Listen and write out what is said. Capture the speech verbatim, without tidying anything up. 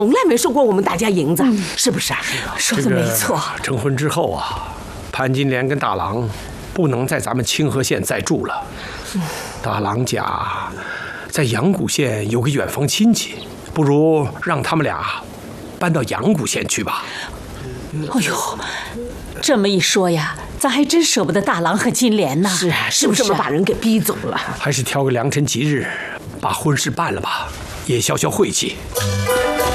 从来没收过我们大家银子，嗯、是不是啊？ 说的没错。 成婚之后啊，潘金莲跟大郎不能在咱们清河县再住了。嗯、大郎家在阳谷县有个远房亲戚，不如让他们俩搬到阳谷县去吧。 哎呦，这么一说呀，咱还真舍不得大郎和金莲呢。 是啊，是不是把人给逼走了？ 还是挑个良辰吉日，把婚事办了吧，也消消晦气。